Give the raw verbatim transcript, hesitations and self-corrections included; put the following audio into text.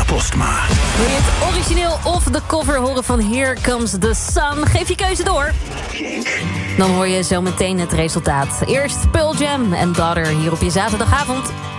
Postma. Wil je het origineel of de cover horen van Here Comes the Sun? Geef je keuze door. Dan hoor je zo meteen het resultaat. Eerst Pearl Jam en Daughter hier op je zaterdagavond.